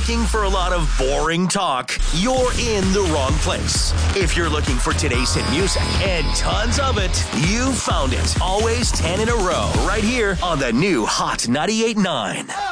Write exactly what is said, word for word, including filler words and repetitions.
looking for a lot of boring talk, you're in the wrong place. If you're looking for today's hit music and tons of it, you found it. Always ten in a row right here on the new Hot ninety-eight point nine.